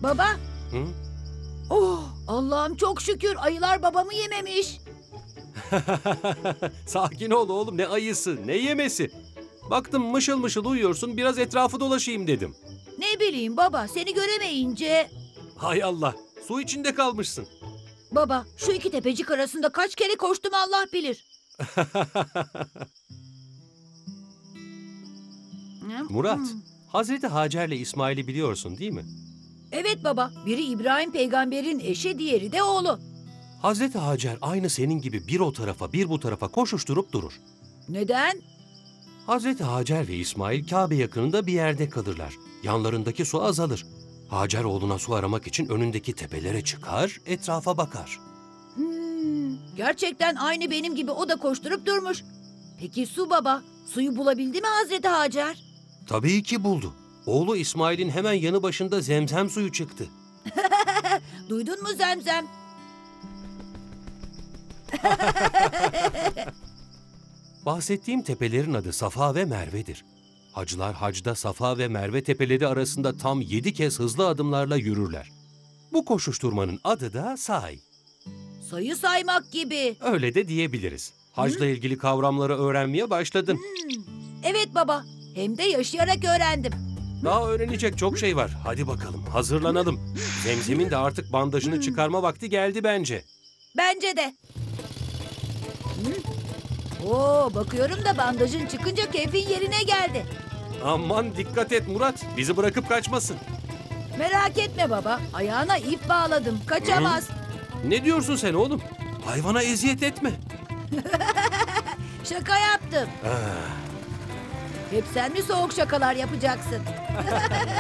Baba. Hı? Oh, Allah'ım çok şükür ayılar babamı yememiş. Sakin ol oğlum, ne ayısı, ne yemesi. Baktım mışıl mışıl uyuyorsun, biraz etrafı dolaşayım dedim. Ne bileyim baba, seni göremeyince. Hay Allah, su içinde kalmışsın. Baba, şu iki tepecik arasında kaç kere koştum Allah bilir. Murat, Hmm. Hazreti Hacer'le İsmail'i biliyorsun değil mi? Evet baba, biri İbrahim peygamberin eşi, diğeri de oğlu. Hazreti Hacer aynı senin gibi bir o tarafa bir bu tarafa koşuşturup durur. Neden? Hazreti Hacer ve İsmail Kabe yakınında bir yerde kalırlar. Yanlarındaki su azalır. Hacer oğluna su aramak için önündeki tepelere çıkar, etrafa bakar. Gerçekten aynı benim gibi o da koşturup durmuş. Peki su baba, suyu bulabildi mi Hazreti Hacer? Tabii ki buldu. Oğlu İsmail'in hemen yanı başında zemzem suyu çıktı. Duydun mu Zemzem? Bahsettiğim tepelerin adı Safa ve Merve'dir. Hacılar hacda Safa ve Merve tepeleri arasında tam 7 kez hızlı adımlarla yürürler. Bu koşuşturmanın adı da say. Sayı saymak gibi. Öyle de diyebiliriz. Hacla ilgili kavramları öğrenmeye başladın. Evet baba, hem de yaşayarak öğrendim. Daha öğrenecek çok şey var. Hadi bakalım, hazırlanalım. Zemzem'in de artık bandajını çıkarma vakti geldi bence. Bence de. Oo, bakıyorum da bandajın çıkınca keyfin yerine geldi. Aman dikkat et Murat, bizi bırakıp kaçmasın. Merak etme baba, ayağına ip bağladım, kaçamaz. Ne diyorsun sen oğlum? Hayvana eziyet etme. Şaka yaptım. Hep sen mi soğuk şakalar yapacaksın?